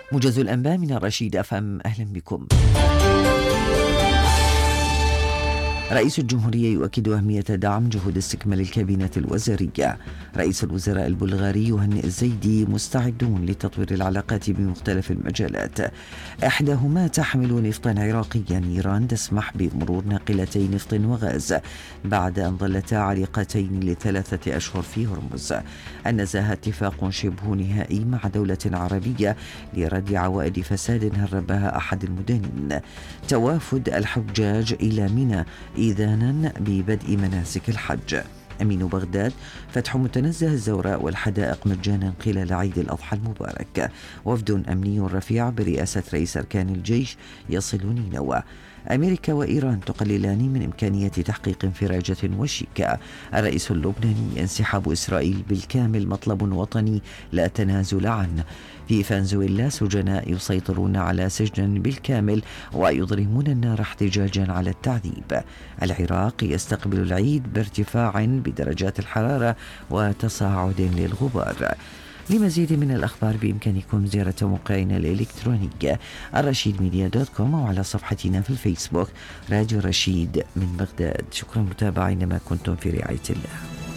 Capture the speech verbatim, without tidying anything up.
موجز الأنباء من الرشيد أف أم، أهلا بكم. رئيس الجمهورية يؤكد أهمية دعم جهود استكمال الكابينة الوزارية. رئيس الوزراء البلغاري يهنئ الزيدي مستعدون لتطوير العلاقات بمختلف المجالات، إحداهما تحمل نفطا عراقيا. إيران تسمح بمرور ناقلتي نفط وغاز بعد أن ظلتا عالقتين لثلاثة أشهر في هرمز. النزاهة اتفاق شبه نهائي مع دولة عربية لرد عوائد فساد هربها أحد المدانين. توافد الحجاج إلى منى إذانا ببدء مناسك الحج. أمين بغداد فتح متنزه الزوراء والحدائق مجانا خلال عيد الأضحى المبارك. وفد أمني رفيع برئاسة رئيس أركان الجيش يصل نينوى. أمريكا وإيران تقللان من إمكانية تحقيق انفراجة وشيكة. الرئيس اللبناني انسحاب إسرائيل بالكامل مطلب وطني لا تنازل عنه. في فنزويلا سجناء يسيطرون على سجن بالكامل ويضرمون النار احتجاجا على التعذيب. العراق يستقبل العيد بارتفاع بدرجات الحرارة وتصاعد للغبار. لمزيد من الأخبار بإمكانكم زيارة موقعنا الإلكتروني الرشيد ميديا دوت كوم أو على صفحتنا في الفيسبوك راديو رشيد من بغداد. شكرا متابعين، ما كنتم في رعاية الله.